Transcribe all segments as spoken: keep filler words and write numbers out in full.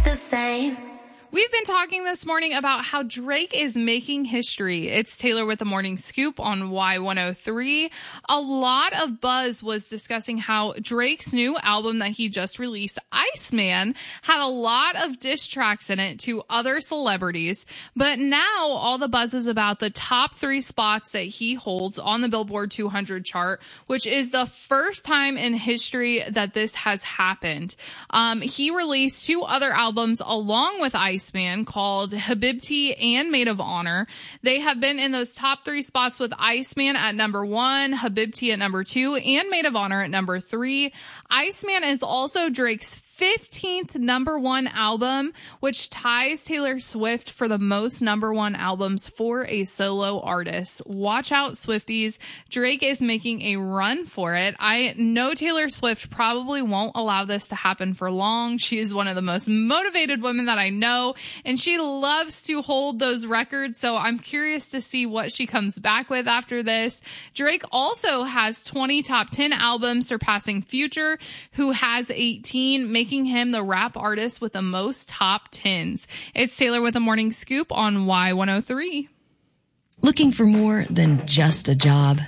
the same. We've been talking this morning about how Drake is making history. It's Taylor with the Morning Scoop on Y one oh three. A lot of buzz was discussing how Drake's new album that he just released, Iceman, had a lot of diss tracks in it to other celebrities. But now all the buzz is about the top three spots that he holds on the Billboard two hundred chart, which is the first time in history that this has happened. Um, he released two other albums along with Iceman, Man called Habibti and Maid of Honor. They have been in those top three spots with Iceman at number one, Habibti at number two, and Maid of Honor at number three. Iceman is also Drake's fifteenth number one album, which ties Taylor Swift for the most number one albums for a solo artist. Watch out, Swifties. Drake is making a run for it. I know Taylor Swift probably won't allow this to happen for long. She is one of the most motivated women that I know, and she loves to hold those records, so I'm curious to see what she comes back with after this. Drake also has twenty top ten albums, surpassing Future, who has eighteen, making him the rap artist with the most top tens. It's Taylor with the Morning Scoop on Y one oh three. Looking for more than just a job?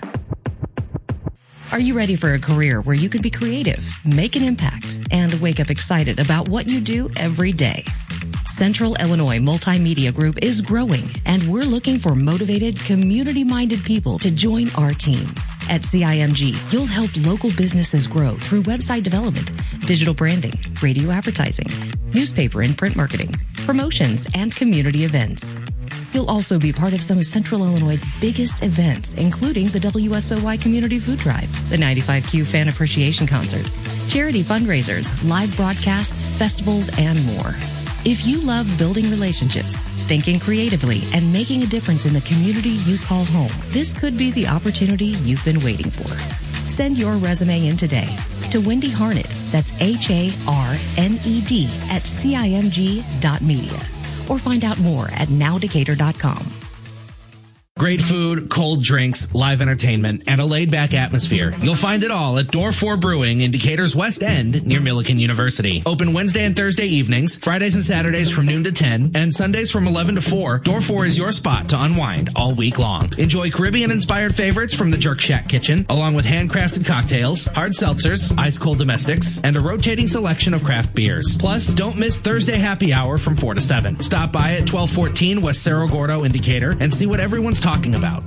Are you ready for a career where you can be creative, make an impact, and wake up excited about what you do every day? Central Illinois Multimedia Group is growing, and we're looking for motivated, community-minded people to join our team. At C I M G, you'll help local businesses grow through website development, digital branding, radio advertising, newspaper and print marketing, promotions, and community events. You'll also be part of some of Central Illinois' biggest events, including the W S O Y Community Food Drive, the ninety-five Q Fan Appreciation Concert, charity fundraisers, live broadcasts, festivals, and more. If you love building relationships, thinking creatively, and making a difference in the community you call home, this could be the opportunity you've been waiting for. Send your resume in today to Wendy Harned, that's H A R N E D, at C I M G dot media. Or find out more at now decatur dot com. Great food, cold drinks, live entertainment, and a laid-back atmosphere. You'll find it all at Door four Brewing in Decatur's West End near Millikan University. Open Wednesday and Thursday evenings, Fridays and Saturdays from noon to ten, and Sundays from eleven to four. Door four is your spot to unwind all week long. Enjoy Caribbean-inspired favorites from the Jerk Shack kitchen, along with handcrafted cocktails, hard seltzers, ice-cold domestics, and a rotating selection of craft beers. Plus, don't miss Thursday happy hour from four to seven. Stop by at twelve fourteen West Cerro Gordo in Decatur and see what everyone's talking about.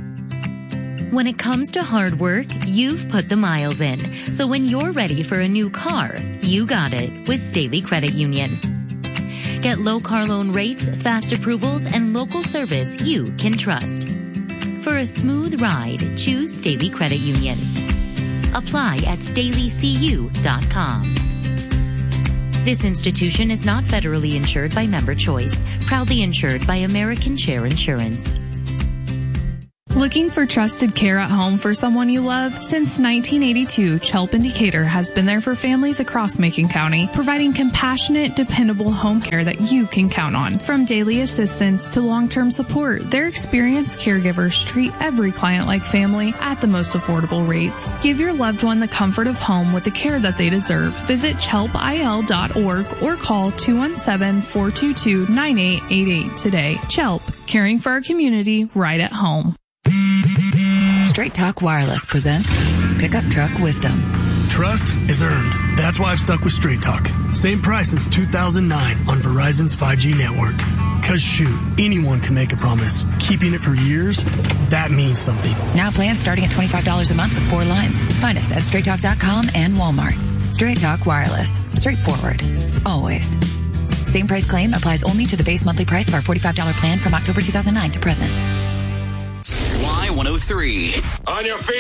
When it comes to hard work, you've put the miles in. So when you're ready for a new car, you got it with Staley Credit Union. Get low car loan rates, fast approvals, and local service you can trust. For a smooth ride, choose Staley Credit Union. Apply at staley c u dot com. This institution is not federally insured by Member Choice, proudly insured by American Share Insurance. Looking for trusted care at home for someone you love? Since nineteen eighty-two, Chelp in Decatur has been there for families across Macon County, providing compassionate, dependable home care that you can count on. From daily assistance to long-term support, their experienced caregivers treat every client like family at the most affordable rates. Give your loved one the comfort of home with the care that they deserve. Visit chelp I L dot org or call two one seven, four two two, nine eight eight eight today. Chelp, caring for our community right at home. Straight Talk Wireless presents Pickup Truck Wisdom. Trust is earned. That's why I've stuck with Straight Talk. Same price since two thousand nine on Verizon's five G network. Cause shoot, anyone can make a promise. Keeping it for years, that means something. Now plans starting at twenty-five dollars a month with four lines. Find us at straight talk dot com and Walmart. Straight Talk Wireless. Straightforward. Always. Same price claim applies only to the base monthly price of our forty-five dollars plan from October two thousand nine to present. Y one oh three. On your feet.